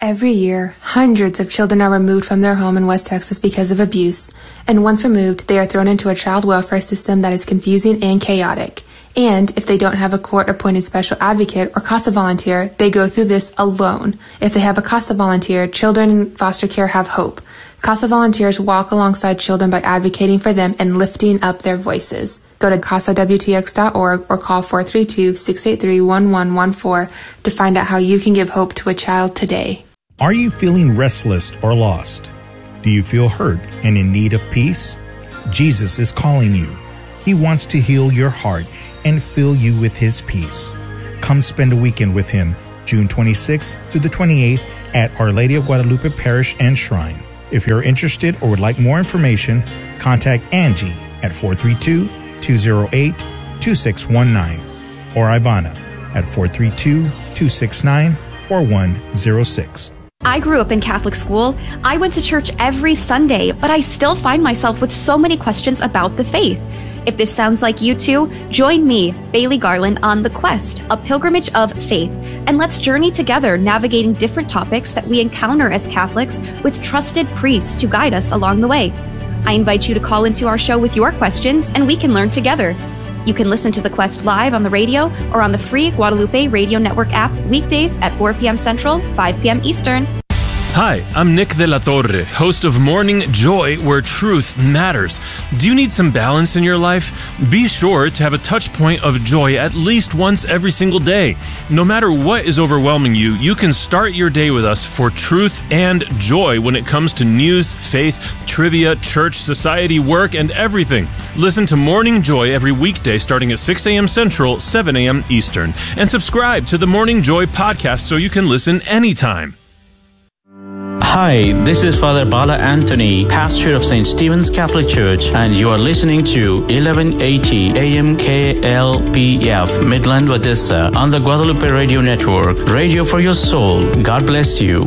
Every year, hundreds of children are removed from their home in West Texas because of abuse, and once removed, they are thrown into a child welfare system that is confusing and chaotic. And if they don't have a court-appointed special advocate or CASA volunteer, they go through this alone. If they have a CASA volunteer, children in foster care have hope. CASA volunteers walk alongside children by advocating for them and lifting up their voices. Go to CASAWTX.org or call 432-683-1114 to find out how you can give hope to a child today. Are you feeling restless or lost? Do you feel hurt and in need of peace? Jesus is calling you. He wants to heal your heart and fill you with His peace. Come spend a weekend with Him, June 26th through the 28th at Our Lady of Guadalupe Parish and Shrine. If you're interested or would like more information, contact Angie at 432-208-2619 or Ivana at 432-269-4106. I grew up in Catholic school. I went to church every Sunday, but I still find myself with so many questions about the faith. If this sounds like you too, join me, Bailey Garland, on The Quest, a pilgrimage of faith, and let's journey together navigating different topics that we encounter as Catholics with trusted priests to guide us along the way. I invite you to call into our show with your questions, and we can learn together. You can listen to The Quest live on the radio or on the free Guadalupe Radio Network app weekdays at 4 p.m. Central, 5 p.m. Eastern. Hi, I'm Nick de la Torre, host of Morning Joy, where truth matters. Do you need some balance in your life? Be sure to have a touch point of joy at least once every single day. No matter what is overwhelming you, you can start your day with us for truth and joy when it comes to news, faith, trivia, church, society, work, and everything. Listen to Morning Joy every weekday starting at 6 a.m. Central, 7 a.m. Eastern. And subscribe to the Morning Joy podcast so you can listen anytime. Hi, this is Father Bala Anthony, pastor of St. Stephen's Catholic Church, and you are listening to 1180 AM KLPF, Midland, Odessa, on the Guadalupe Radio Network. Radio for your soul. God bless you.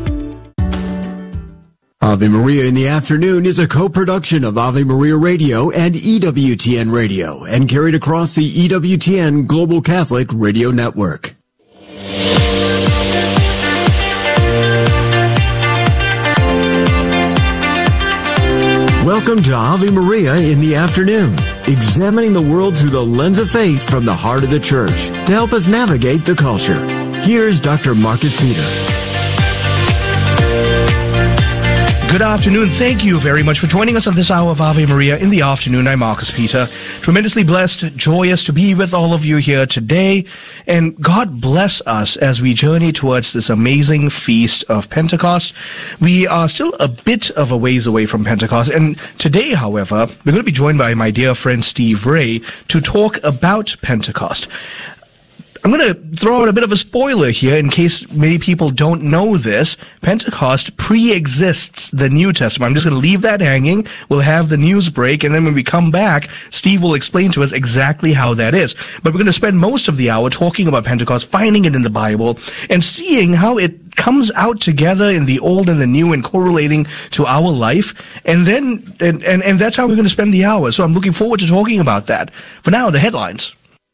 Ave Maria in the Afternoon is a co-production of Ave Maria Radio and EWTN Radio, and carried across the EWTN Global Catholic Radio Network. Welcome to Ave Maria in the Afternoon, examining the world through the lens of faith from the heart of the Church to help us navigate the culture. Here's Dr. Marcus Peter. Good afternoon. Thank you very much for joining us on this hour of Ave Maria in the Afternoon. I'm Marcus Peter. Tremendously blessed, joyous to be with all of you here today. And God bless us as we journey towards this amazing feast of Pentecost. We are still a bit of a ways away from Pentecost. And today, however, we're going to be joined by my dear friend Steve Ray to talk about Pentecost. I'm going to throw out a bit of a spoiler here in case many people don't know this. Pentecost pre-exists the New Testament. I'm just going to leave that hanging. We'll have the news break, and then when we come back, Steve will explain to us exactly how that is. But we're going to spend most of the hour talking about Pentecost, finding it in the Bible, and seeing how it comes out together in the old and the new and correlating to our life. And then, and that's how we're going to spend the hour. So I'm looking forward to talking about that. For now, the headlines.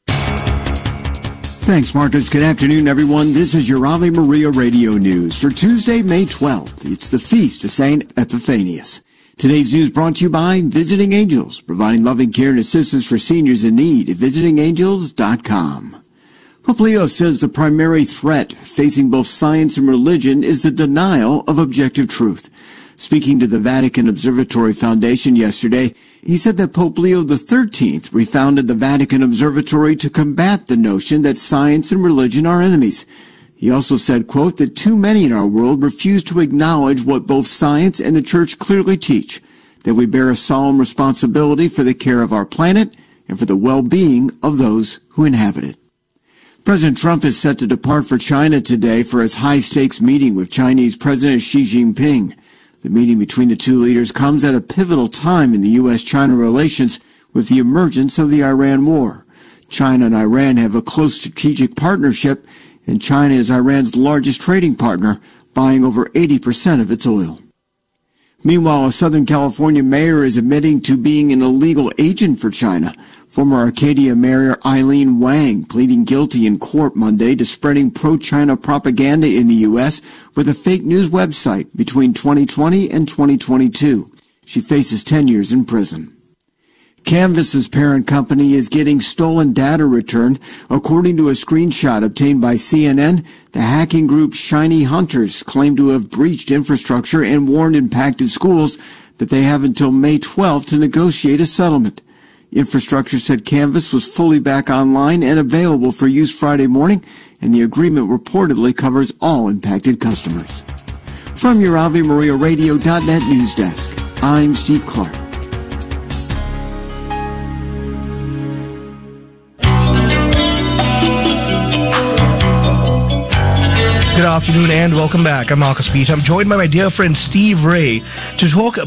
Thanks, Marcus. Good afternoon, everyone. This is your Ave Maria Radio News for Tuesday, May 12th. It's the feast of St. Epiphanius. Today's news brought to you by Visiting Angels, providing loving care and assistance for seniors in need at visitingangels.com. Pope Leo says the primary threat facing both science and religion is the denial of objective truth. Speaking to the Vatican Observatory Foundation yesterday, he said that Pope Leo XIII refounded the Vatican Observatory to combat the notion that science and religion are enemies. He also said, quote, that too many in our world refuse to acknowledge what both science and the Church clearly teach, that we bear a solemn responsibility for the care of our planet and for the well-being of those who inhabit it. President Trump is set to depart for China today for his high-stakes meeting with Chinese President Xi Jinping. The meeting between the two leaders comes at a pivotal time in the U.S.-China relations with the emergence of the Iran war. China and Iran have a close strategic partnership, and China is Iran's largest trading partner, buying over 80% of its oil. Meanwhile, a Southern California mayor is admitting to being an illegal agent for China. Former Arcadia Mayor Eileen Wang pleading guilty in court Monday to spreading pro-China propaganda in the U.S. with a fake news website between 2020 and 2022. She faces 10 years in prison. Canvas's parent company is getting stolen data returned. According to a screenshot obtained by CNN, the hacking group Shiny Hunters claim to have breached infrastructure and warned impacted schools that they have until May 12 to negotiate a settlement. Infrastructure said Canvas was fully back online and available for use Friday morning, and the agreement reportedly covers all impacted customers. From your AveMariaRadio.net news desk, I'm Steve Clark. Good afternoon and welcome back. I'm Marcus Peter. I'm joined by my dear friend Steve Ray to talk